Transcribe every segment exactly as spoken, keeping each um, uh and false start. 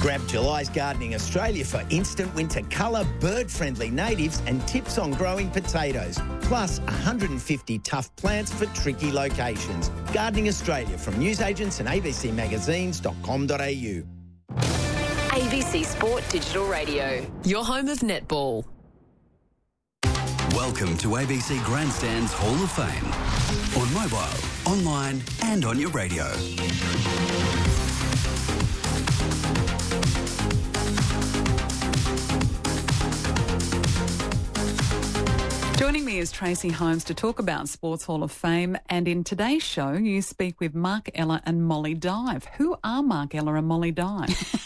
Grab July's Gardening Australia for instant winter colour, bird-friendly natives and tips on growing potatoes. Plus one hundred fifty tough plants for tricky locations. Gardening Australia from newsagents and a b c magazines dot com dot a u. A B C Sport Digital Radio, your home of netball. Welcome to A B C Grandstand's Hall of Fame. On mobile, online and on your radio. Joining me is Tracy Holmes to talk about Sports Hall of Fame, and in today's show you speak with Mark Ella and Molly Dive. Who are Mark Ella and Molly Dive?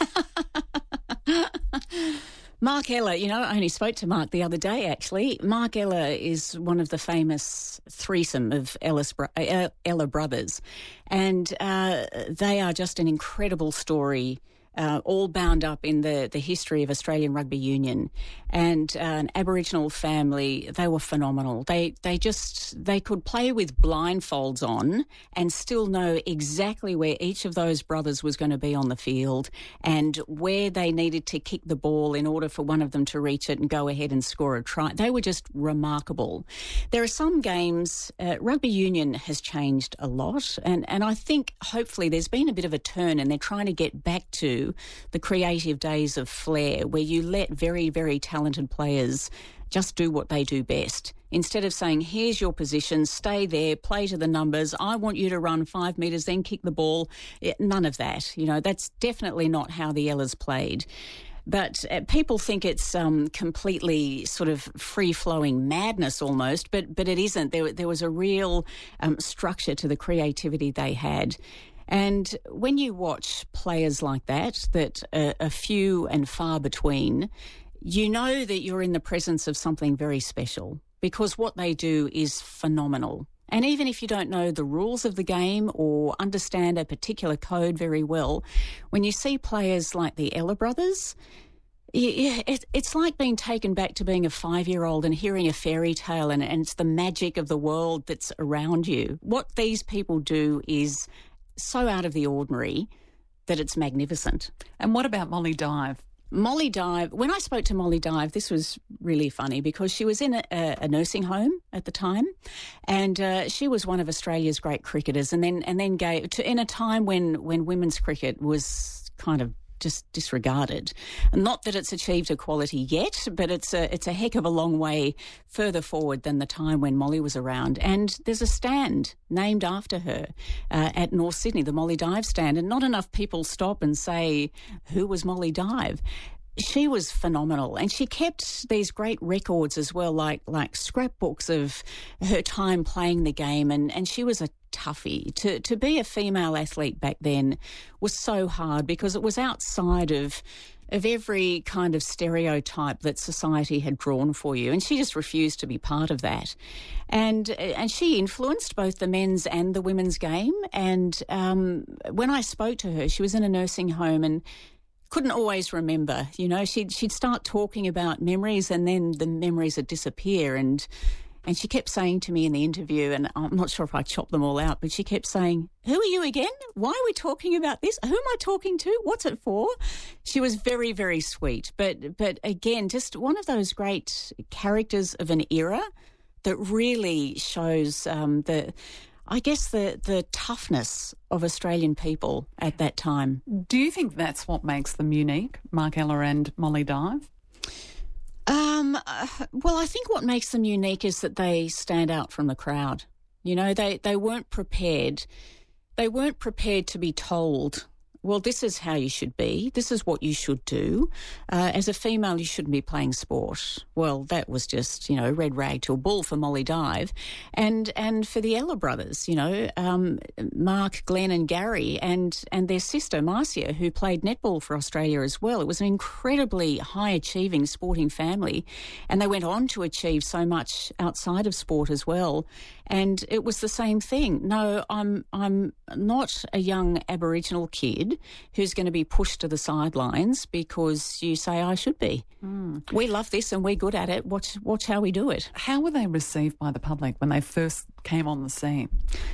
Mark Ella, you know, I only spoke to Mark the other day, actually. Mark Ella is one of the famous threesome of Ella's, uh, Ella brothers, and uh, they are just an incredible story. Uh, all bound up in the, the history of Australian Rugby Union, and uh, an Aboriginal family. They were phenomenal. They they just they could play with blindfolds on and still know exactly where each of those brothers was going to be on the field and where they needed to kick the ball in order for one of them to reach it and go ahead and score a try. They were just remarkable. There are some games. Uh, rugby union has changed a lot, and and I think hopefully there's been a bit of a turn, and they're trying to get back to the creative days of flair, where you let very, very talented players just do what they do best. Instead of saying, here's your position, stay there, play to the numbers, I want you to run five metres, then kick the ball. None of that. You know, that's definitely not how the Ellas played. But uh, people think it's um, completely sort of free-flowing madness almost, but but it isn't. There, there was a real um, structure to the creativity they had. And when you watch players like that, that are, are few and far between, you know that you're in the presence of something very special, because what they do is phenomenal. And even if you don't know the rules of the game or understand a particular code very well, when you see players like the Ella brothers, it's like being taken back to being a five-year-old and hearing a fairy tale, and, and it's the magic of the world that's around you. What these people do is so out of the ordinary that it's magnificent. And what about Molly Dive? Molly Dive, when I spoke to Molly Dive, this was really funny because she was in a, a nursing home at the time, and uh, she was one of Australia's great cricketers, and then and then gave to, in a time when, when women's cricket was kind of just disregarded. Not that it's achieved equality yet, but it's a it's a heck of a long way further forward than the time when Molly was around. And there's a stand named after her uh, at North Sydney, the Molly Dive stand, and not enough people stop and say, who was Molly Dive? She was phenomenal, and she kept these great records as well, like like scrapbooks of her time playing the game, and, and she was a toughie. To to be a female athlete back then was so hard because it was outside of of every kind of stereotype that society had drawn for you, and she just refused to be part of that. And and she influenced both the men's and the women's game. And um, when I spoke to her, she was in a nursing home and couldn't always remember. You know, she'd she'd start talking about memories, and then the memories would disappear. And and she kept saying to me in the interview, and I'm not sure if I chopped them all out, but she kept saying, who are you again? Why are we talking about this? Who am I talking to? What's it for? She was very, very sweet. But but again, just one of those great characters of an era that really shows um, the... I guess the, the toughness of Australian people at that time. Do you think that's what makes them unique, Mark Ella and Molly Dive? Um, uh, well, I think what makes them unique is that they stand out from the crowd. You know, they, they weren't prepared. They weren't prepared to be told, well, this is how you should be. This is what you should do. Uh, as a female, you shouldn't be playing sport. Well, that was just, you know, red rag to a bull for Molly Dive. And and for the Ella brothers, you know, um, Mark, Glenn and Gary and, and their sister, Marcia, who played netball for Australia as well. It was an incredibly high-achieving sporting family. And they went on to achieve so much outside of sport as well. And it was the same thing. No, I'm I'm not a young Aboriginal kid who's going to be pushed to the sidelines because you say I should be. Mm. We love this and we're good at it. Watch, watch how we do it. How were they received by the public when they first came on the scene?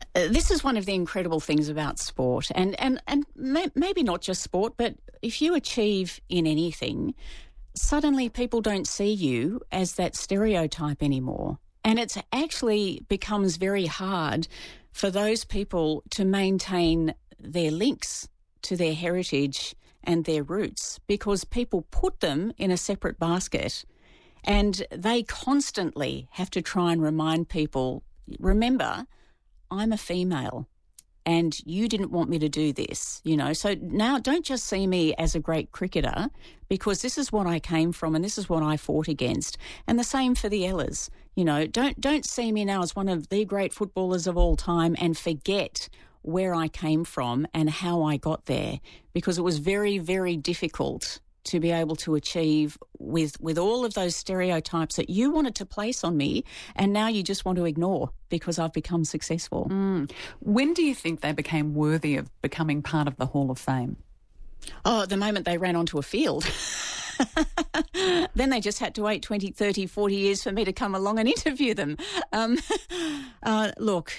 Uh, this is one of the incredible things about sport, and, and, and may, maybe not just sport, but if you achieve in anything, suddenly people don't see you as that stereotype anymore. And it actually becomes very hard for those people to maintain their links to their heritage and their roots, because people put them in a separate basket and they constantly have to try and remind people, remember, I'm a female and you didn't want me to do this, you know. So now don't just see me as a great cricketer, because this is what I came from and this is what I fought against. And the same for the Ellas. You know, don't don't see me now as one of the great footballers of all time and forget where I came from and how I got there, because it was very, very difficult to be able to achieve with with all of those stereotypes that you wanted to place on me and now you just want to ignore because I've become successful. Mm. When do you think they became worthy of becoming part of the Hall of Fame? Oh, the moment they ran onto a field. Then they just had to wait twenty, thirty, forty years for me to come along and interview them. Um, uh, look...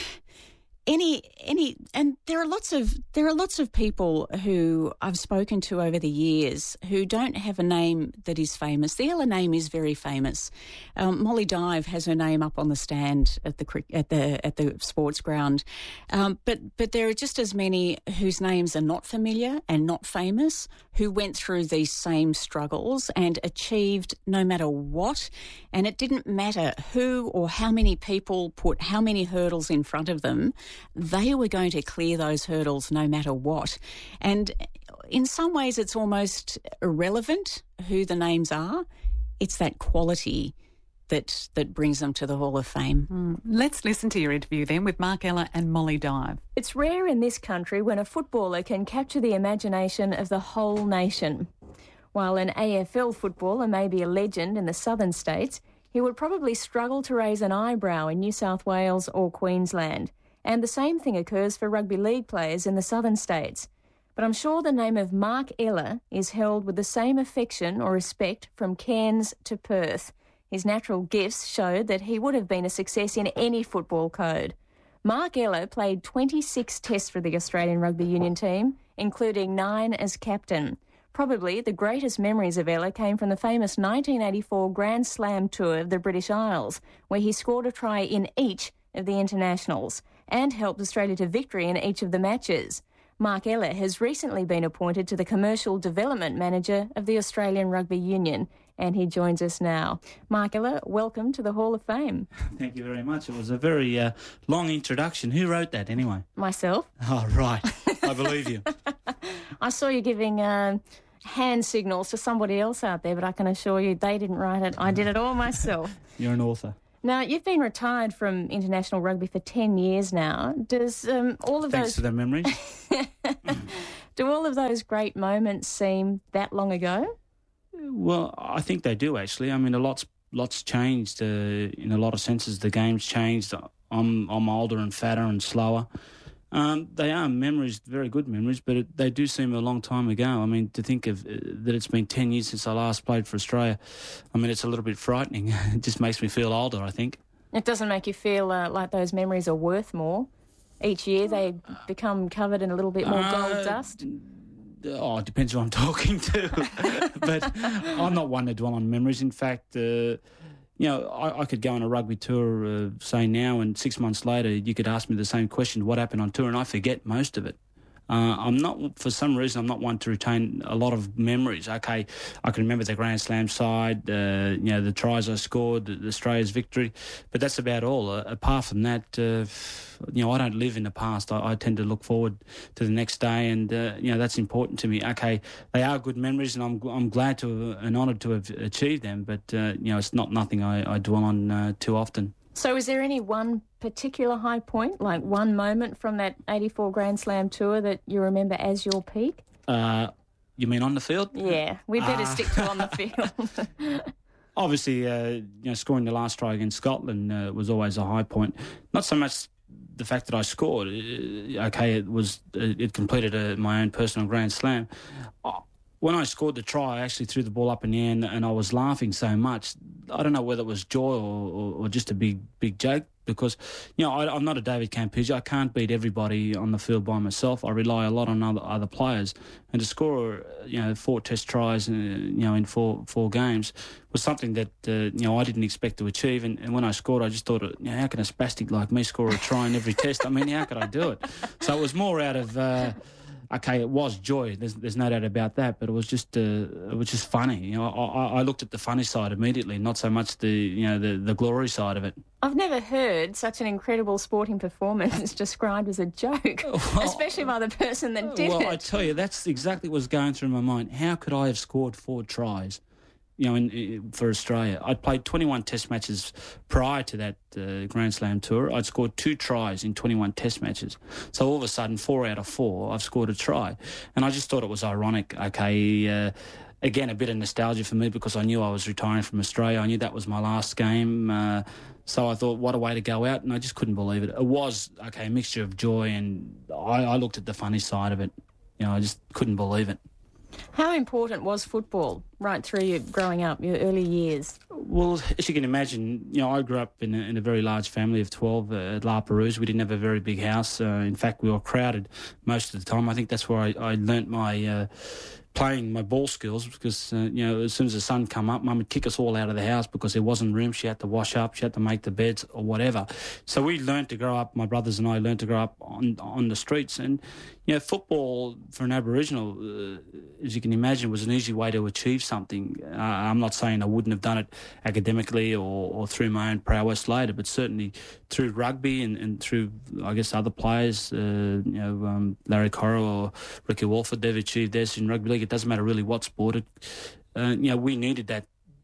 Any, any, and there are lots of there are lots of people who I've spoken to over the years who don't have a name that is famous. The Ella name is very famous. Um, Molly Dive has her name up on the stand at the at the at the sports ground, um, but but there are just as many whose names are not familiar and not famous, who went through these same struggles and achieved no matter what, and it didn't matter who or how many people put how many hurdles in front of them. They were going to clear those hurdles no matter what. And in some ways it's almost irrelevant who the names are. It's that quality that that brings them to the Hall of Fame. Mm. Let's listen to your interview then with Mark Ella and Molly Dive. It's rare in this country when a footballer can capture the imagination of the whole nation. While an A F L footballer may be a legend in the southern states, he would probably struggle to raise an eyebrow in New South Wales or Queensland. And the same thing occurs for rugby league players in the southern states. But I'm sure the name of Mark Ella is held with the same affection or respect from Cairns to Perth. His natural gifts showed that he would have been a success in any football code. Mark Ella played twenty-six tests for the Australian Rugby Union team, including nine as captain. Probably the greatest memories of Ella came from the famous nineteen eighty-four Grand Slam tour of the British Isles, where he scored a try in each of the internationals and helped Australia to victory in each of the matches. Mark Ella has recently been appointed to the Commercial Development Manager of the Australian Rugby Union, and he joins us now. Mark Ella, welcome to the Hall of Fame. Thank you very much. It was a very uh, long introduction. Who wrote that anyway? Myself. Oh, right. I believe you. I saw you giving uh, hand signals to somebody else out there, but I can assure you they didn't write it. I did it all myself. You're an author. Now, you've been retired from international rugby for ten years now. Does um, all of Thanks those... for the memories. Do all of those great moments seem that long ago? Well, I think they do, actually. I mean, a lot's, lot's changed uh, in a lot of senses. The game's changed. I'm, I'm older and fatter and slower. Um, they are memories, very good memories, but it, they do seem a long time ago. I mean, to think of uh, that it's been ten years since I last played for Australia, I mean, it's a little bit frightening. It just makes me feel older, I think. It doesn't make you feel uh, like those memories are worth more? Each year they become covered in a little bit more uh, gold dust? Oh, it depends who I'm talking to. But I'm not one to dwell on memories. In fact... Uh, You know, I, I could go on a rugby tour, uh, say now, and six months later you could ask me the same question, what happened on tour, and I forget most of it. Uh, I'm not, for some reason, I'm not one to retain a lot of memories. Okay, I can remember the Grand Slam side, uh, you know, the tries I scored, the Australia's victory, but that's about all. Uh, apart from that, uh, you know, I don't live in the past. I, I tend to look forward to the next day, and uh, you know, that's important to me. Okay, they are good memories, and I'm I'm glad to and honoured to have achieved them, but uh, you know, it's not nothing I, I dwell on uh, too often. So is there any one particular high point, like one moment from that eighty-four Grand Slam tour that you remember as your peak? Uh, you mean on the field? Yeah, we'd better uh, stick to on the field. Obviously, uh, you know, scoring the last try against Scotland uh, was always a high point. Not so much the fact that I scored. Uh, okay, it was uh, it completed a, my own personal Grand Slam. Uh, When I scored the try, I actually threw the ball up in the air and, and I was laughing so much. I don't know whether it was joy or, or, or just a big, big joke, because, you know, I, I'm not a David Campeggio. I can't beat everybody on the field by myself. I rely a lot on other other players. And to score, you know, four test tries, uh, you know, in four four games was something that, uh, you know, I didn't expect to achieve. And, and when I scored, I just thought, you know, how can a spastic like me score a try in every test? I mean, how could I do it? So it was more out of... Uh, Okay, it was joy. There's, there's no doubt about that. But it was just, uh, it was just funny. You know, I, I looked at the funny side immediately, not so much the, you know, the, the glory side of it. I've never heard such an incredible sporting performance described as a joke, well, especially by the person that did well, it. Well, I tell you, that's exactly what was going through my mind. How could I have scored four tries? You know, in, in, for Australia. I'd played twenty-one test matches prior to that uh, Grand Slam tour. I'd scored two tries in twenty-one test matches. So all of a sudden, four out of four, I've scored a try. And I just thought it was ironic. Okay, uh, again, a bit of nostalgia for me because I knew I was retiring from Australia. I knew that was my last game. Uh, so I thought, what a way to go out. And I just couldn't believe it. It was, okay, a mixture of joy, and I, I looked at the funny side of it. You know, I just couldn't believe it. How important was football right through your growing up, your early years? Well, as you can imagine, you know, I grew up in a, in a very large family of twelve uh, at La Perouse. We didn't have a very big house. Uh, in fact, we were crowded most of the time. I think that's where I, I learnt my... Uh, playing my ball skills because, uh, you know, as soon as the sun come up, Mum would kick us all out of the house because there wasn't room. She had to wash up, she had to make the beds or whatever. So we learnt to grow up, my brothers and I learnt to grow up on on the streets. And, you know, football for an Aboriginal, uh, as you can imagine, was an easy way to achieve something. Uh, I'm not saying I wouldn't have done it academically or, or through my own prowess later, but certainly through rugby and, and through, I guess, other players, uh, you know, um, Larry Corral or Ricky Walford, they've achieved theirs in rugby league. It doesn't matter really what sport. It, uh, you know, we needed that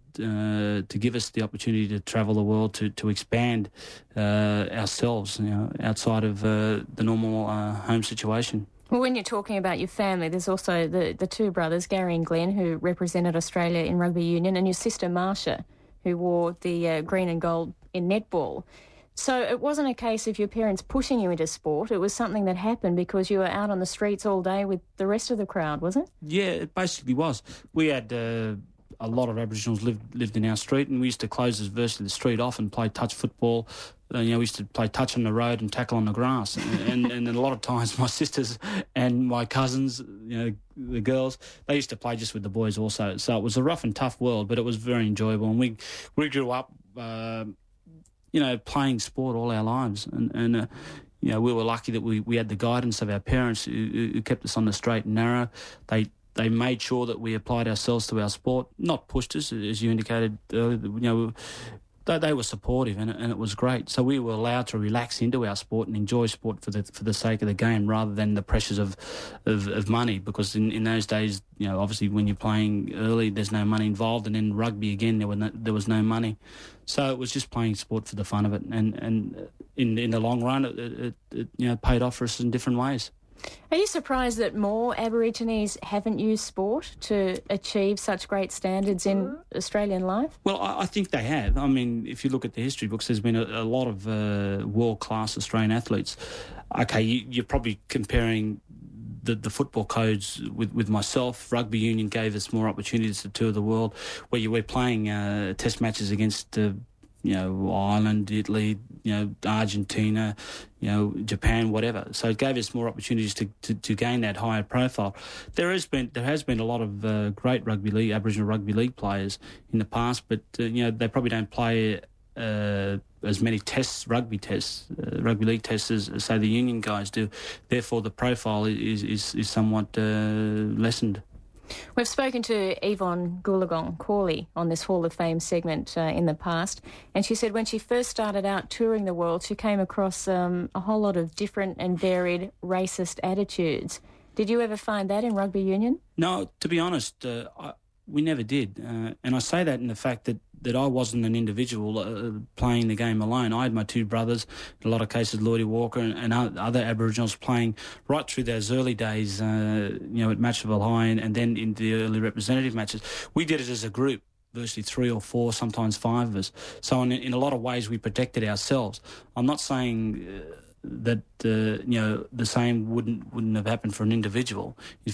uh, to give us the opportunity to travel the world, to to expand uh, ourselves, you know, outside of uh, the normal uh, home situation. Well, when you're talking about your family, there's also the, the two brothers, Gary and Glenn, who represented Australia in rugby union, and your sister Marsha, who wore the uh, green and gold in netball. So it wasn't a case of your parents pushing you into sport. It was something that happened because you were out on the streets all day with the rest of the crowd, was it? Yeah, it basically was. We had uh, a lot of Aboriginals lived lived in our street, and we used to close virtually the street off and play touch football. Uh, you know, we used to play touch on the road and tackle on the grass. And, and, and a lot of times my sisters and my cousins, you know, the girls, they used to play just with the boys also. So it was a rough and tough world, but it was very enjoyable. And we, we grew up... Uh, you know, playing sport all our lives. And, and uh, you know, we were lucky that we, we had the guidance of our parents who, who kept us on the straight and narrow. They they made sure that we applied ourselves to our sport, not pushed us, as you indicated earlier. You know, they, they were supportive, and, and it was great. So we were allowed to relax into our sport and enjoy sport for the for the sake of the game, rather than the pressures of of, of money. Because in, in those days, you know, obviously when you're playing early, there's no money involved, and in rugby again, there were no, there was no money. So it was just playing sport for the fun of it, and and in in the long run, it, it, it you know paid off for us in different ways. Are you surprised that more Aborigines haven't used sport to achieve such great standards in Australian life? Well, I, I think they have. I mean, if you look at the history books, there's been a, a lot of uh, world-class Australian athletes. Okay, you, you're probably comparing the, the football codes with, with myself. Rugby union gave us more opportunities to tour the world, where you were playing uh, test matches against uh, you know, Ireland, Italy, you know, Argentina, you know, Japan, whatever. So it gave us more opportunities to, to, to gain that higher profile. There has been there has been a lot of uh, great rugby league, Aboriginal rugby league players in the past, but uh, you know, they probably don't play uh, as many tests, rugby tests, uh, rugby league tests as, as say the union guys do. Therefore, the profile is is, is somewhat uh, lessened. We've spoken to Yvonne Goolagong Cawley on this Hall of Fame segment uh, in the past, and she said when she first started out touring the world, she came across um, a whole lot of different and varied racist attitudes. Did you ever find that in rugby union? No, to be honest, uh, I, we never did. Uh, and I say that in the fact that, that I wasn't an individual uh, playing the game alone. I had my two brothers, in a lot of cases Lloydie Walker and, and other Aboriginals playing right through those early days, uh, you know, at Matcherville High and, and then in the early representative matches. We did it as a group, virtually three or four, sometimes five of us. So in, in a lot of ways we protected ourselves. I'm not saying... Uh, that uh, you know the same wouldn't wouldn't have happened for an individual. In fact,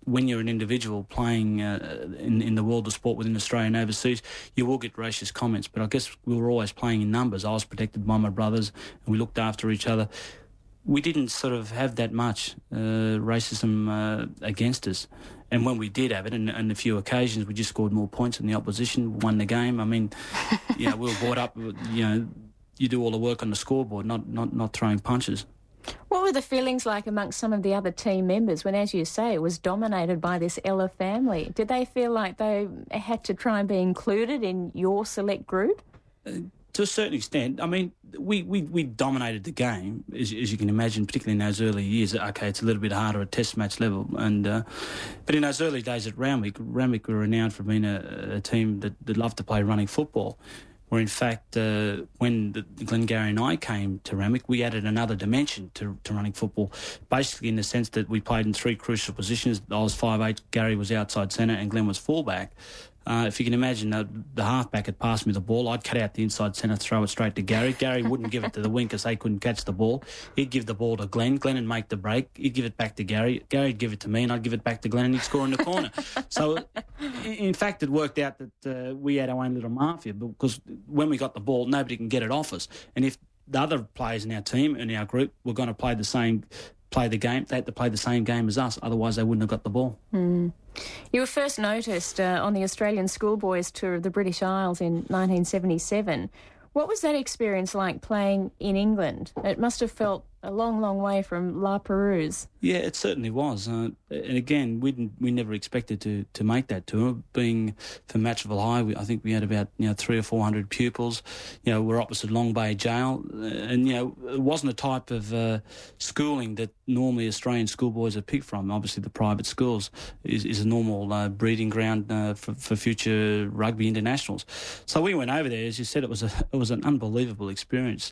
when you're an individual playing uh, in, in the world of sport within Australia and overseas, you will get racist comments. But I guess we were always playing in numbers. I was protected by my brothers and we looked after each other. We didn't sort of have that much uh, racism uh, against us. And when we did have it, and on a few occasions, we just scored more points than the opposition, won the game. I mean, you know, we were brought up, you know, you do all the work on the scoreboard, not, not, not throwing punches. What were the feelings like amongst some of the other team members when, as you say, it was dominated by this Ella family? Did they feel like they had to try and be included in your select group? Uh, to a certain extent. I mean, we, we, we dominated the game, as, as you can imagine, particularly in those early years. OK, it's a little bit harder at test match level. and uh, But in those early days at Randwick, Randwick were renowned for being a, a team that, that loved to play running football. Where in fact, uh, when the, Glengarry and I came to Randwick, we added another dimension to, to running football, basically in the sense that we played in three crucial positions. I was five eight, Gary was outside centre and Glenn was fullback. Uh, if you can imagine, uh, the halfback had passed me the ball. I'd cut out the inside centre, throw it straight to Gary. Gary wouldn't give it to the wing because they couldn't catch the ball. He'd give the ball to Glenn. Glenn would make the break. He'd give it back to Gary. Gary'd give it to me, and I'd give it back to Glenn, and he'd score in the corner. So, in fact, it worked out that uh, we had our own little mafia because when we got the ball, nobody can get it off us. And if the other players in our team, in our group, were going to play the same play the game, they had to play the same game as us, otherwise they wouldn't have got the ball. Mm. You were first noticed uh, on the Australian Schoolboys tour of the British Isles in nineteen seventy-seven. What was that experience like playing in England? It must have felt a long, long way from La Perouse. Yeah, it certainly was. Uh, and again, we didn't, we never expected to, to make that tour. Being from Matchville High, we, I think we had about you know three or four hundred pupils. You know, we're opposite Long Bay Jail, and you know it wasn't a type of uh, schooling that normally Australian schoolboys are picked from. Obviously, the private schools is, is a normal uh, breeding ground uh, for, for future rugby internationals. So we went over there. As you said, it was a it was an unbelievable experience.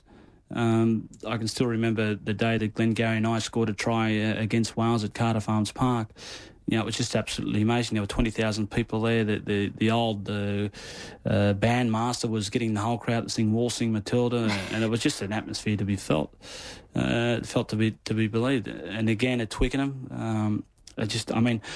Um, I can still remember the day that Glengarry and I scored a try uh, against Wales at Cardiff Arms Park. You know, it was just absolutely amazing. There were twenty thousand people there. The the, the old uh, uh, bandmaster was getting the whole crowd to sing Waltzing Matilda, and it was just an atmosphere to be felt, uh, felt to be to be believed. And again at Twickenham, um, I just, I mean,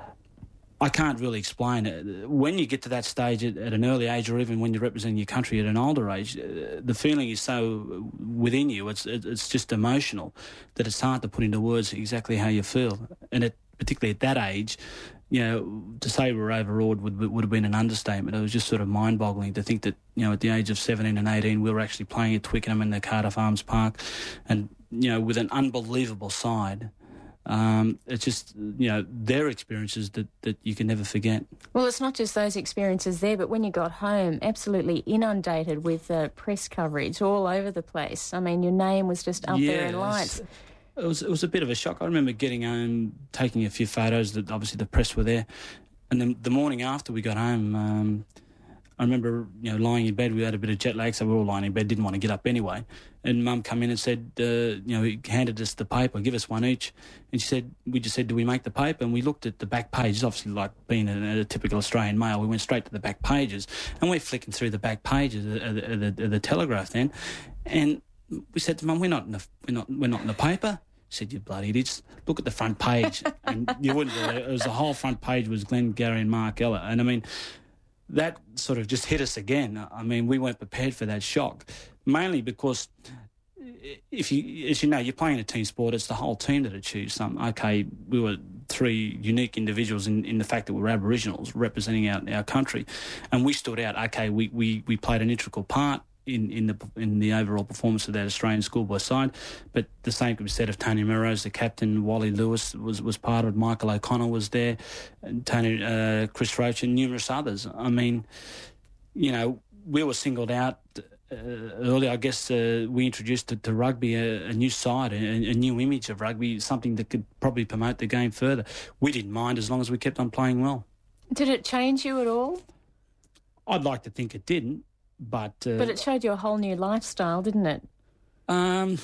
I can't really explain it. When you get to that stage at, at an early age, or even when you're representing your country at an older age, uh, the feeling is so within you, it's it's just emotional, that it's hard to put into words exactly how you feel. And it, particularly at that age, you know, to say we're overawed would would have been an understatement. It was just sort of mind-boggling to think that, you know, at the age of seventeen and eighteen, we were actually playing at Twickenham in the Cardiff Arms Park, and, you know, with an unbelievable side. Um, it's just, you know, their experiences that, that you can never forget. Well, it's not just those experiences there, but when you got home, absolutely inundated with uh, press coverage all over the place. I mean, your name was just up yeah, there in lights. It was, it was a bit of a shock. I remember getting home, taking a few photos that obviously the press were there. And then the morning after we got home, um, I remember, you know, lying in bed. We had a bit of jet lag, so we were all lying in bed, didn't want to get up anyway. And Mum come in and said, uh, you know, he handed us the paper, give us one each. And she said, we just said, do we make the paper? And we looked at the back pages, obviously like being a, a typical Australian male, we went straight to the back pages. And we're flicking through the back pages of the, of the, of the Telegraph then. And we said to Mum, we're not in the, we're not, we're not in the paper. She said, you bloody idiots, look at the front page. And you wouldn't believe it. It was the whole front page was Glengarry and Mark Ella. And I mean, that sort of just hit us again. I mean, we weren't prepared for that shock, mainly because if you, as you know, you're playing a team sport, it's the whole team that achieves something. Okay, we were three unique individuals in, in the fact that we were Aboriginals representing our, our country, and we stood out. Okay, we, we, we played an integral part in, in the in the overall performance of that Australian schoolboy side, but the same could be said of Tony Melrose, the captain. Wally Lewis was, was part of it. Michael O'Connell was there, and Tony, uh, Chris Roach, and numerous others. I mean, you know, we were singled out uh, early. I guess uh, we introduced to, to rugby a, a new side, a, a new image of rugby, something that could probably promote the game further. We didn't mind as long as we kept on playing well. Did it change you at all? I'd like to think it didn't. But, uh, but it showed you a whole new lifestyle, didn't it? Um,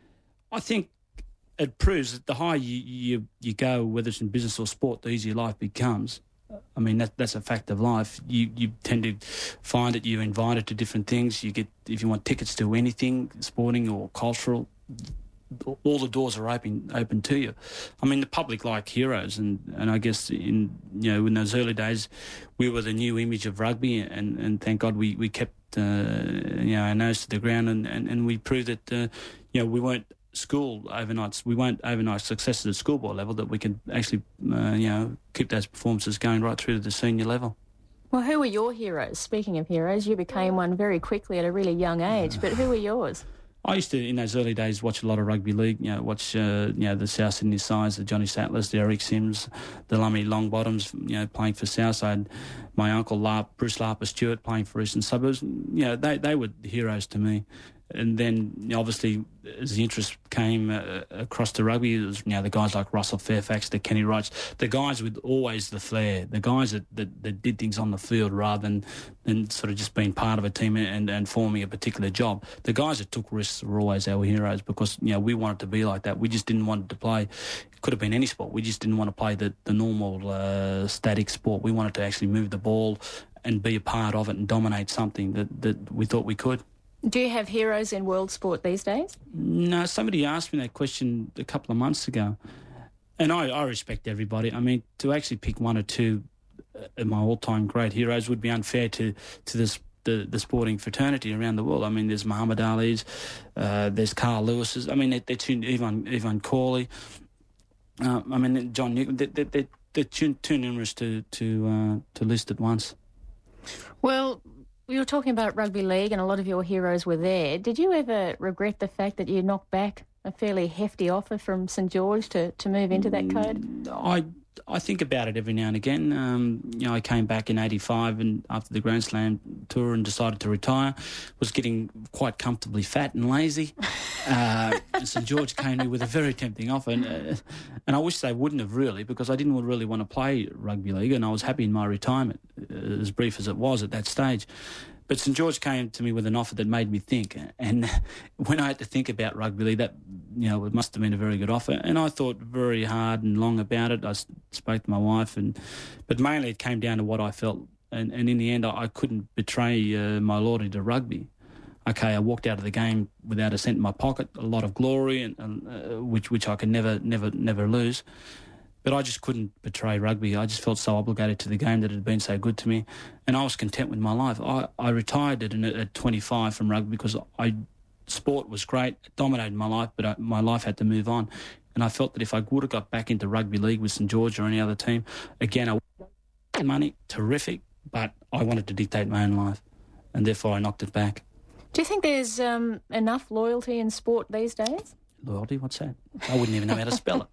I think it proves that the higher you, you, you go, whether it's in business or sport, the easier life becomes. I mean, that, that's a fact of life. You you tend to find that you're invited to different things. You get, if you want tickets to anything, sporting or cultural, all the doors are open open to you. I mean, the public like heroes, and, and I guess in you know in those early days, we were the new image of rugby, and, and thank God we we kept uh, you know our nose to the ground, and, and, and we proved that uh, you know we weren't school overnights. We weren't overnight successes at schoolboy level, that we could actually uh, you know keep those performances going right through to the senior level. Well, who were your heroes? Speaking of heroes, you became one very quickly at a really young age, but who were yours? I used to, in those early days, watch a lot of rugby league. You know, watch uh, you know the South Sydney sides, the Johnny Sattlers, the Eric Sims, the Lummy Longbottoms. You know, playing for South. I had my uncle Larp, Bruce Larper Stewart playing for Eastern Suburbs. You know, they they were heroes to me. And then, you know, obviously, as the interest came uh, across to rugby, it was, you know, the guys like Russell Fairfax, the Kenny Wrights, the guys with always the flair, the guys that, that, that did things on the field rather than, than sort of just being part of a team and, and forming a particular job. The guys that took risks were always our heroes because, you know, we wanted to be like that. We just didn't want to play. It could have been any sport. We just didn't want to play the, the normal uh, static sport. We wanted to actually move the ball and be a part of it and dominate something that, that we thought we could. Do you have heroes in world sport these days? No, somebody asked me that question a couple of months ago, and I, I respect everybody. I mean, to actually pick one or two of my all-time great heroes would be unfair to, to this, the, the sporting fraternity around the world. I mean, there's Muhammad Ali's, uh, there's Carl Lewis's. I mean, they're, they're too, Ivan, Ivan Corley. Uh, I mean, John Newcombe. They're, they're, they're too, too numerous to, to, uh, to list at once. Well, we were talking about rugby league and a lot of your heroes were there. Did you ever regret the fact that you knocked back a fairly hefty offer from St George to, to move into that code? I I think about it every now and again. Um, you know, I came back in eighty-five and after the Grand Slam tour and decided to retire. Was getting quite comfortably fat and lazy. Uh, St George came to me with a very tempting offer, and, uh, and I wish they wouldn't have really, because I didn't really want to play rugby league, and I was happy in my retirement, uh, as brief as it was at that stage. But St George came to me with an offer that made me think, and when I had to think about rugby league, that, you know, it must have been a very good offer. And I thought very hard and long about it. I spoke to my wife, and but mainly it came down to what I felt. And, and in the end, I, I couldn't betray uh, my loyalty to rugby. Okay, I walked out of the game without a cent in my pocket, a lot of glory, and, and uh, which which I could never, never, never lose. But I just couldn't betray rugby. I just felt so obligated to the game that it had been so good to me. And I was content with my life. I, I retired at, at twenty-five from rugby because I, sport was great, it dominated my life, but I, my life had to move on. And I felt that if I would have got back into rugby league with St George or any other team, again, I would have money, terrific, but I wanted to dictate my own life. And therefore I knocked it back. Do you think there's um, enough loyalty in sport these days? Loyalty? What's that? I wouldn't even know how to spell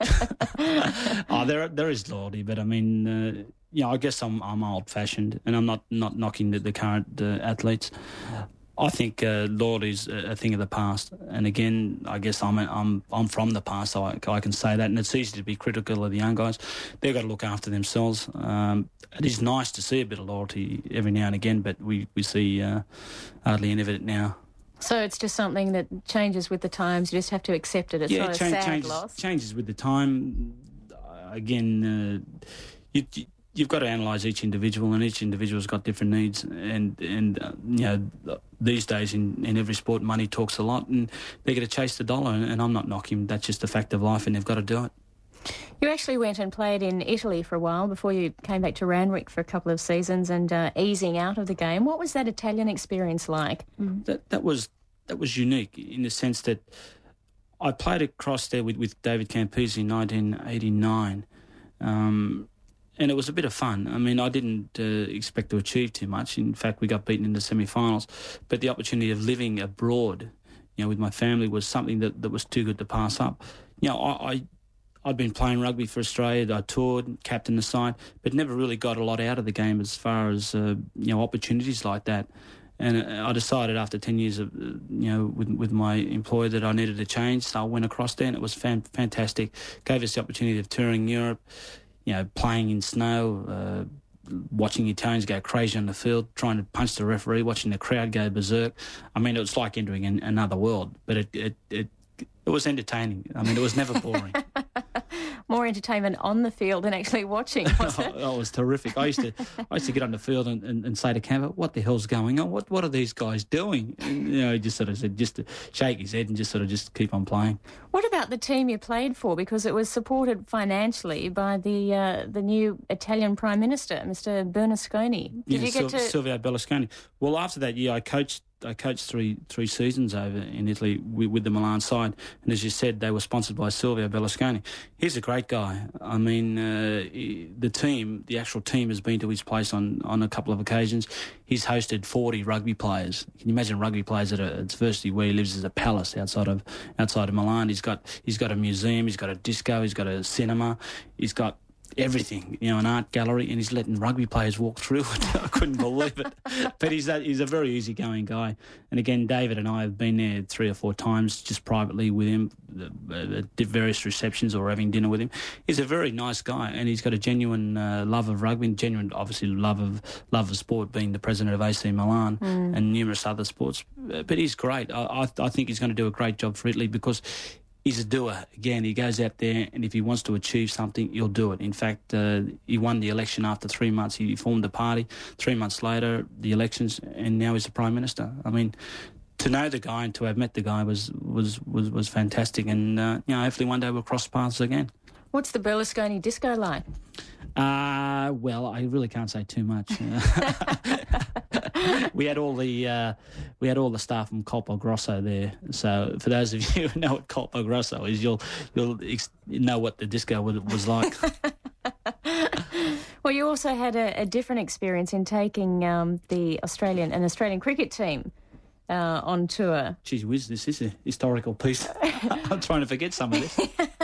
it. oh, there, there is loyalty, but I mean, uh, you know, I guess I'm, I'm old-fashioned, and I'm not, not knocking the, the current uh, athletes. I think uh, loyalty is a, a thing of the past, and again, I guess I'm I'm I'm from the past, so I, I can say that. And it's easy to be critical of the young guys. They've got to look after themselves. Um, it is nice to see a bit of loyalty every now and again, but we we see uh, hardly any of it now. So it's just something that changes with the times. You just have to accept it. It's yeah, not it change, a sad changes, loss. changes with the time. Uh, again, uh, you, you, you've got to analyse each individual, and each individual's got different needs. And and uh, you know, these days in, in every sport, money talks a lot, and they're going to chase the dollar. And, and I'm not knocking. That's just a fact of life, and they've got to do it. You actually went and played in Italy for a while before you came back to Randwick for a couple of seasons and uh, easing out of the game. What was that Italian experience like? Mm. That that was that was unique in the sense that I played across there with, with David Campese in nineteen eighty-nine, um, and it was a bit of fun. I mean, I didn't uh, expect to achieve too much. In fact, we got beaten in the semi-finals, but the opportunity of living abroad, you know, with my family was something that, that was too good to pass up. You know, I... I I'd been playing rugby for Australia. I toured, captained the side, but never really got a lot out of the game as far as uh, you know opportunities like that. And I decided after ten years of uh, you know with with my employer that I needed a change. So I went across there, and it was fan- fantastic. Gave us the opportunity of touring Europe, you know, playing in snow, uh, watching Italians go crazy on the field, trying to punch the referee, watching the crowd go berserk. I mean, it was like entering an, another world, but it it, it it was entertaining. I mean, it was never boring. more entertainment on the field than actually watching, was it? Oh, it was terrific. I used to I used to get on the field and, and, and say to Camper, what the hell's going on? What what are these guys doing? And, you know, he just sort of said, just to shake his head and just sort of just keep on playing. What about the team you played for? Because it was supported financially by the uh, the new Italian Prime Minister, Mister Berlusconi. Did yeah, you get Sil- to... Silvio Berlusconi. Well, after that year, I coached I coached three three seasons over in Italy with, with the Milan side, and as you said, they were sponsored by Silvio Berlusconi. He's a great guy. I mean, uh, he, the team, the actual team, has been to his place on, on a couple of occasions. He's hosted forty rugby players. Can you imagine rugby players at a, it's virtually where he lives is a palace outside of outside of Milan. He's got he's got a museum, he's got a disco, he's got a cinema, he's got everything, you know, an art gallery, and he's letting rugby players walk through it. I couldn't believe it. But he's a, he's a very easygoing guy. And again, David and I have been there three or four times just privately with him, at various receptions or having dinner with him. He's a very nice guy, and he's got a genuine uh, love of rugby, and genuine, obviously, love of love of sport, being the president of A C Milan mm. and numerous other sports. But he's great. I, I, I think he's going to do a great job for Italy because he's a doer. Again, he goes out there, and if he wants to achieve something, he'll do it. In fact, uh, he won the election after three months. He formed a party. Three months later, the elections, and now he's the Prime Minister. I mean, to know the guy and to have met the guy was was was, was fantastic. And, uh, you know, hopefully one day we'll cross paths again. What's the Berlusconi disco like? Uh, well, I really can't say too much. we had all the uh, we had all the staff from Colpo Grosso there. So for those of you who know what Colpo Grosso is, you'll you'll ex- know what the disco was like. Well, you also had a, a different experience in taking um, the Australian an Australian cricket team uh, on tour. Gee whiz, this is a historical piece. I'm trying to forget some of this.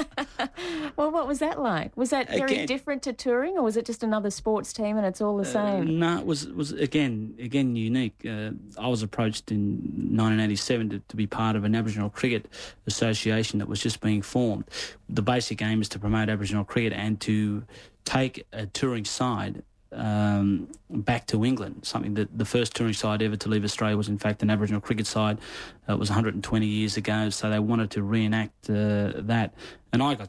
Well, what was that like? Was that very again, different to touring, or was it just another sports team and it's all the same? Uh, no, it was was again again unique. Uh, I was approached in nineteen eighty-seven to, to be part of an Aboriginal Cricket Association that was just being formed. The basic aim is to promote Aboriginal cricket and to take a touring side um, back to England, something that the first touring side ever to leave Australia was in fact an Aboriginal cricket side. Uh, it was one hundred twenty years ago, so they wanted to reenact uh, that. And I got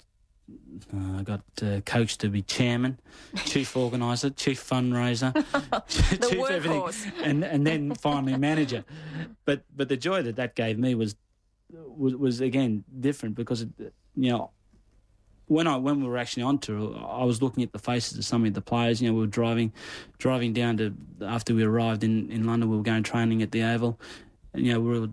Uh, I got uh, coached to be chairman, chief organiser, chief fundraiser, the chief workhorse, everything, and and then finally manager. But but the joy that that gave me was was, was again different because it, you know when I when we were actually on tour, I was looking at the faces of some of the players. You know, we were driving driving down to after we arrived in, in London. We were going training at the Oval. And, you know, we were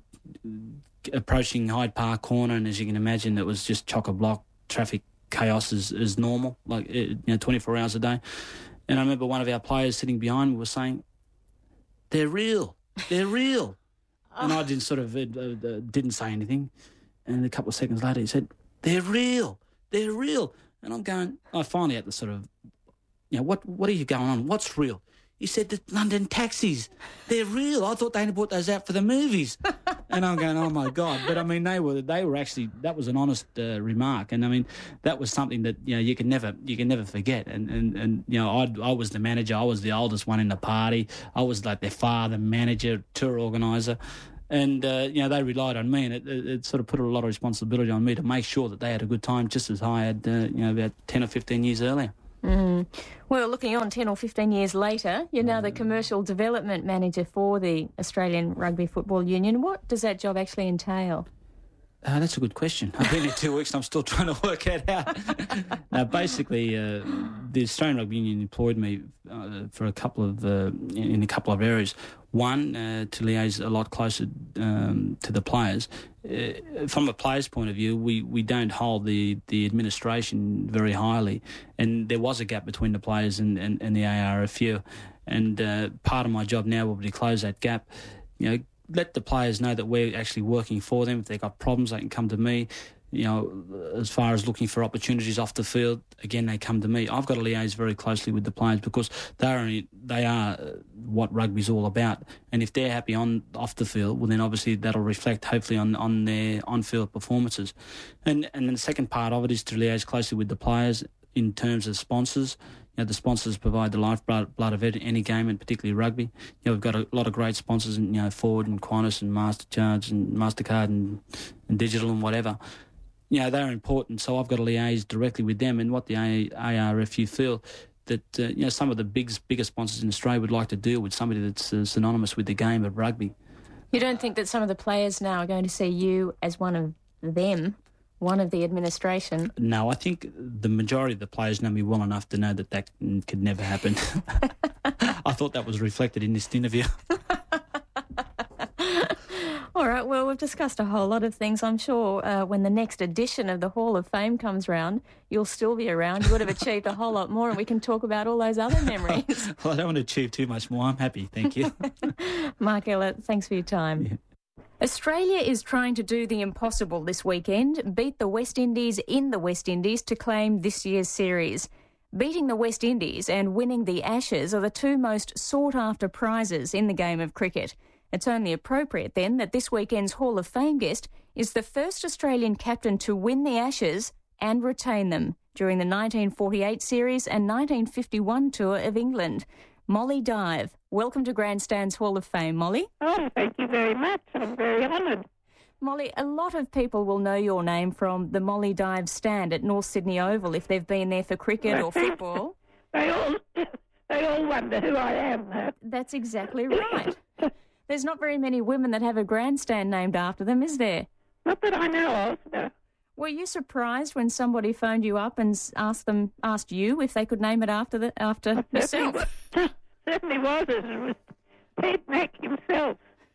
approaching Hyde Park Corner, and as you can imagine, it was just chock a block traffic. Chaos is, is normal, like, you know, twenty-four hours a day. And I remember one of our players sitting behind me was saying, they're real, they're real. Oh. And I didn't sort of, uh, uh, didn't say anything. And a couple of seconds later he said, they're real, they're real. And I'm going, I finally had to sort of, you know, what, what are you going on? What's real? He said, the London taxis, they're real. I thought they only brought those out for the movies. And I'm going, oh, my God. But, I mean, they were they were actually, that was an honest uh, remark. And, I mean, that was something that, you know, you can never you can never forget. And, and, and you know, I I was the manager. I was the oldest one in the party. I was like their father, manager, tour organiser. And, uh, you know, they relied on me, and it, it, it sort of put a lot of responsibility on me to make sure that they had a good time, just as I had, uh, you know, about ten or fifteen years earlier. Mm. Well, looking on ten or fifteen years later, you're now the commercial development manager for the Australian Rugby Football Union. What does that job actually entail? Uh, that's a good question. I've been here two weeks and I'm still trying to work it out. Now, basically, uh, the Australian Rugby Union employed me uh, for a couple of uh, in a couple of areas. One, uh, to liaise a lot closer um, to the players. Uh, from a player's point of view, we, we don't hold the, the administration very highly, and there was a gap between the players and, and, and the A R F U. And uh, part of my job now will be to close that gap. You know, let the players know that we're actually working for them. If they've got problems, they can come to me. You know, as far as looking for opportunities off the field, again, they come to me. I've got to liaise very closely with the players because they are they are what rugby's all about. And if they're happy on off the field, well, then obviously that'll reflect hopefully on, on their on-field performances. And and then the second part of it is to liaise closely with the players in terms of sponsors. You know, the sponsors provide the lifeblood blood of any game, and particularly rugby. You know, we've got a lot of great sponsors, in, you know, Ford and Qantas and Mastercharge and Mastercard and, and Digital and whatever. you know, they're important, so I've got to liaise directly with them and what the A R F U feel that, uh, you know, some of the biggest, biggest sponsors in Australia would like to deal with somebody that's uh, synonymous with the game of rugby. You don't think that some of the players now are going to see you as one of them, one of the administration? No, I think the majority of the players know me well enough to know that that could never happen. I thought that was reflected in this interview. All right, well, we've discussed a whole lot of things. I'm sure uh, when the next edition of the Hall of Fame comes round, you'll still be around. You would have achieved a whole lot more, and we can talk about all those other memories. Well, I don't want to achieve too much more. I'm happy, thank you. Mark Ella, thanks for your time. Yeah. Australia is trying to do the impossible this weekend, beat the West Indies in the West Indies to claim this year's series. Beating the West Indies and winning the Ashes are the two most sought-after prizes in the game of cricket. It's only appropriate, then, that this weekend's Hall of Fame guest is the first Australian captain to win the Ashes and retain them during the nineteen forty-eight series and nineteen fifty-one tour of England. Molly Dive, welcome to Grandstand's Hall of Fame, Molly. Oh, thank you very much. I'm very honoured. Molly, a lot of people will know your name from the Molly Dive stand at North Sydney Oval if they've been there for cricket or football. They all, they all wonder who I am, though. That's exactly right. There's not very many women that have a grandstand named after them, is there? Not that I know of, no. Were you surprised when somebody phoned you up and asked them, asked you if they could name it after the after I yourself? Certainly was, certainly was. It was Ted Mack himself.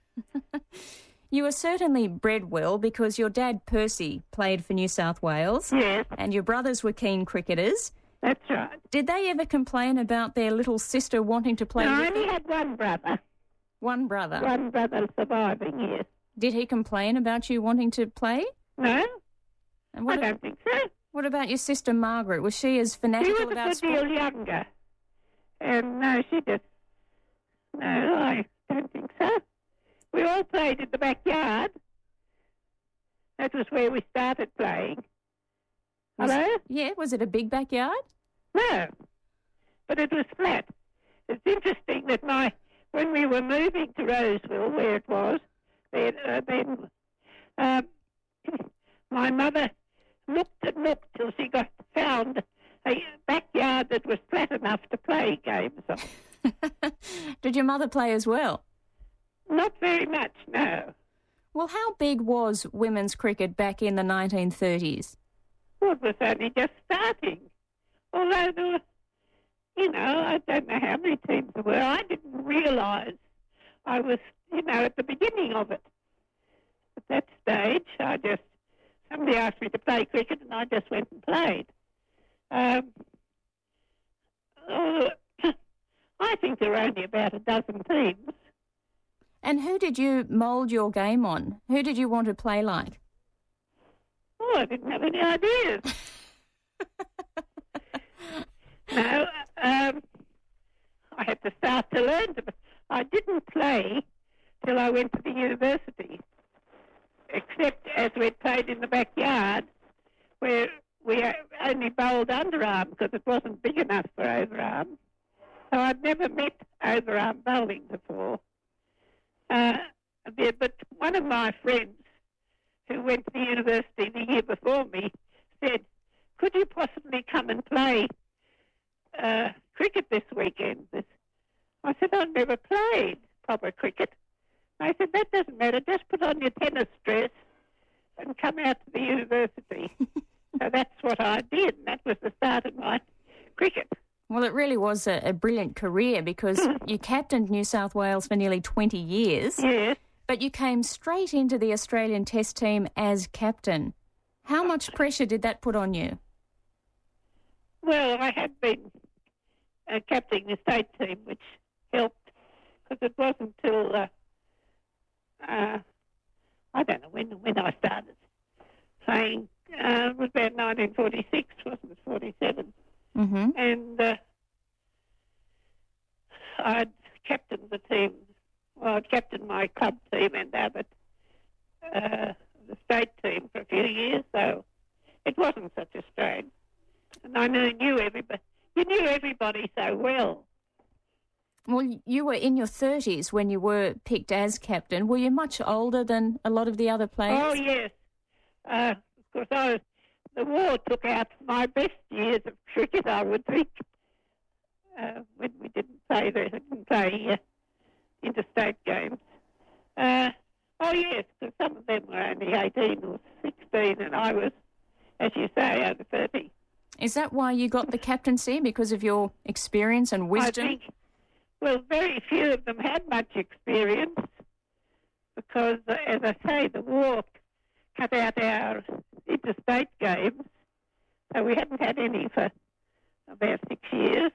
You were certainly bred well because your dad, Percy, played for New South Wales. Yes. And your brothers were keen cricketers. That's right. Did they ever complain about their little sister wanting to play no, with I only them? had one brother. One brother? One brother surviving, yes. Did he complain about you wanting to play? No, and what I don't think so. What about your sister, Margaret? Was she as fanatical She was about a good sport? deal younger. And no, she just... No, I don't think so. We all played in the backyard. That was where we started playing. Was Hello? It, yeah, was it a big backyard? No, but it was flat. It's interesting that my when we were moving to Roseville, where it was, then, uh, then um, my mother looked and looked till she got found a backyard that was flat enough to play games on. Did your mother play as well? Not very much, no. Well, how big was women's cricket back in the nineteen thirties? Well, it was only just starting. Although there were, you know, I don't know how many teams there were. I didn't realise I was, you know, at the beginning of it. At that stage, I just, somebody asked me to play cricket and I just went and played. Um, oh, I think there were only about a dozen teams. And who did you mould your game on? Who did you want to play like? Oh, I didn't have any ideas. No, um, I had to start to learn. To, I didn't play till I went to the university, except as we'd played in the backyard, where we only bowled underarm because it wasn't big enough for overarm. So I'd never met overarm bowling before. Uh, but one of my friends who went to the university the year before me said, could you possibly come and play uh, cricket this weekend? I said, I've never played proper cricket. I said, that doesn't matter, just put on your tennis dress and come out to the university. So that's what I did, and that was the start of my cricket. Well, it really was a, a brilliant career because you captained New South Wales for nearly twenty years. Yes. But you came straight into the Australian Test team as captain. How much pressure did that put on you? Well, I had been uh, captaining the state team, which helped, because it wasn't till, uh, uh, I don't know when when I started playing. Uh, it was about nineteen forty-six, wasn't it, forty-seven? Mm-hmm. And uh, I'd captained the team. Well, I'd captained my club team and Abbott, uh, the state team for a few years, so it wasn't such a strain. And I knew, knew everybody. You knew everybody so well. Well, you were in your thirties when you were picked as captain. Were you much older than a lot of the other players? Oh, yes. Uh, because I was, the war took out my best years of cricket, I would think, uh, when we didn't play, the, didn't play uh, interstate games. Uh, oh, yes, because some of them were only eighteen or sixteen, and I was, as you say, over thirty. Is that why you got the captaincy, because of your experience and wisdom? I think, well, very few of them had much experience because, uh, as I say, the war cut out our interstate games, so we hadn't had any for about six years.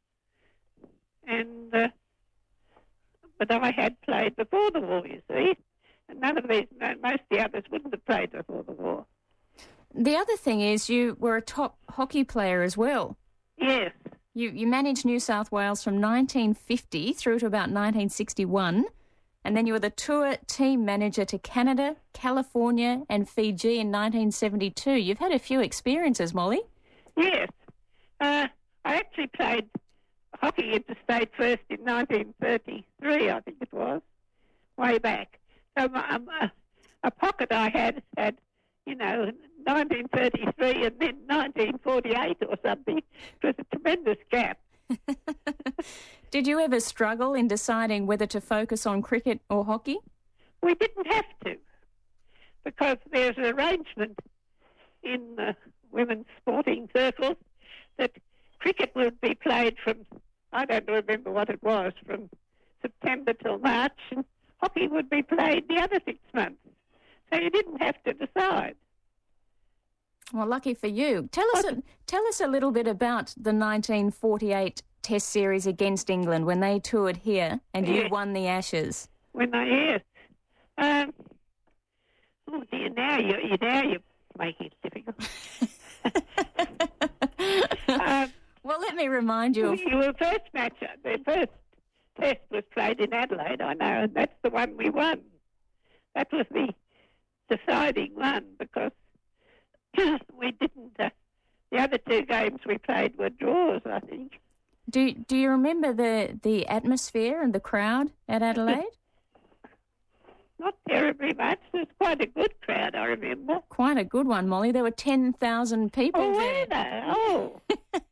And uh, but I had played before the war, you see, and none of these, most of the others wouldn't have played before the war. The other thing is you were a top hockey player as well. Yes. You you managed New South Wales from nineteen fifty through to about nineteen sixty-one, and then you were the tour team manager to Canada, California and Fiji in nineteen seventy-two. You've had a few experiences, Molly. Yes. Uh, I actually played hockey interstate first in nineteen thirty-three, I think it was, way back. So um, uh, a pocket I had had, you know, nineteen thirty-three and then nineteen forty-eight or something. It was a tremendous gap. Did you ever struggle in deciding whether to focus on cricket or hockey? We didn't have to, because there's an arrangement in the women's sporting circles that cricket would be played from, I don't remember what it was, from September till March, and hockey would be played the other six months. So you didn't have to decide. Well, lucky for you. Tell us a, tell us a little bit about the nineteen forty-eight Test series against England when they toured here and Yes. you won the Ashes. When I, yes. Um, oh dear, now you're, you, now you're making it difficult. um, Well, let me remind you of... Your first match, the first test was played in Adelaide, I know, and that's the one we won. That was the deciding one, because we didn't... Uh, the other two games we played were draws, I think. Do Do you remember the, the atmosphere and the crowd at Adelaide? Not terribly much. It was quite a good crowd, I remember. Quite a good one, Molly. There were ten thousand people Oh, there. were they? Oh.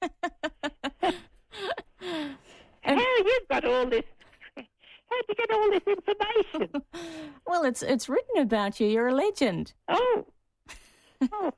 How you've got all this... How'd you get all this information? Well, it's it's written about you. You're a legend. Oh. Oh.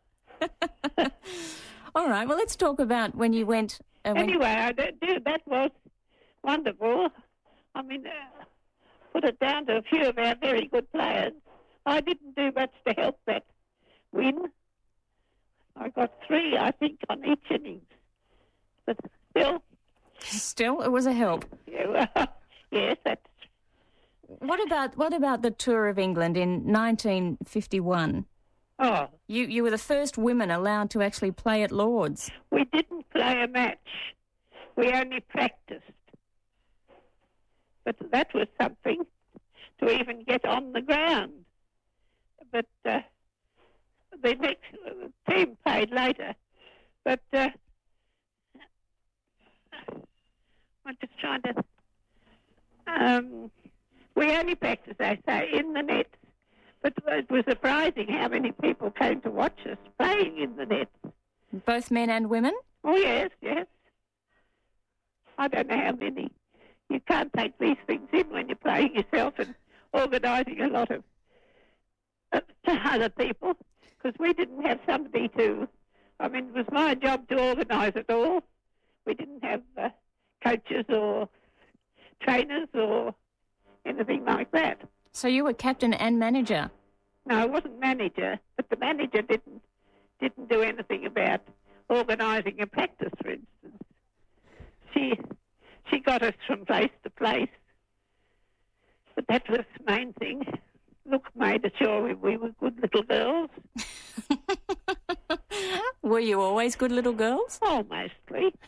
All right. Well, let's talk about when you went. Uh, when... Anyway, I do, that was wonderful. I mean, uh, put it down to a few of our very good players. I didn't do much to help that win. I got three, I think, on each innings. But still... Still, it was a help. Yeah, well, yes, that's... What about what about the Tour of England in nineteen fifty-one? Oh. You you were the first women allowed to actually play at Lord's. We didn't play a match. We only practiced. But that was something, to even get on the ground. But uh, the next uh, team played later. But uh, I'm just trying to... Um, we only practiced, I say, in the nets. But it was surprising how many people came to watch us playing in the nets. Both men and women? Oh, yes, yes. I don't know how many. You can't take these things in when you're playing yourself and organising a lot of uh, other people, because we didn't have somebody to... I mean, it was my job to organise it all. We didn't have uh, coaches or trainers or anything like that. So you were captain and manager? No, I wasn't manager, but the manager didn't didn't do anything about organising a practice, for instance. She she got us from place to place, but that was the main thing. Look, made sure we, we were good little girls. Were you always good little girls? Oh, mostly.